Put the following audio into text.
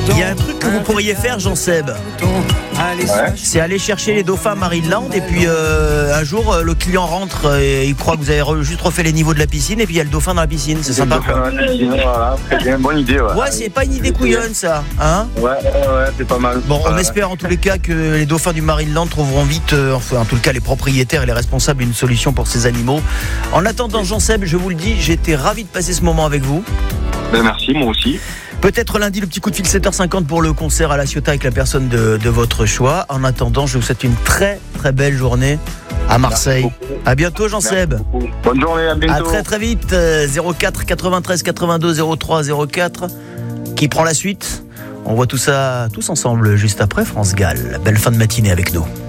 Il y a un truc que vous pourriez faire, Jean-Seb. Ouais. C'est aller chercher les dauphins Marineland et puis un jour le client rentre et il croit que vous avez juste refait les niveaux de la piscine et puis il y a le dauphin dans la piscine. C'est sympa quoi. Voilà, très bien, bonne idée. Ouais, c'est pas une idée couillonne ça, hein? Ouais, c'est pas mal. Bon, on espère en tous les cas que les dauphins du Marineland trouveront vite, enfin en tout cas les propriétaires et les responsables, une solution pour ces animaux. En attendant, Jean-Seb, je vous le dis, j'étais ravi de passer ce moment avec vous. Ben merci, moi aussi. Peut-être lundi, le petit coup de fil 7h50 pour le concert à La Ciotat avec la personne de votre choix. En attendant, je vous souhaite une très très belle journée à Marseille. À bientôt, Jean-Seb. Bonne journée, à bientôt. À très très vite. 04 93 82 03 04. Qui prend la suite? On voit tout ça tous ensemble juste après France Gall. Belle fin de matinée avec nous.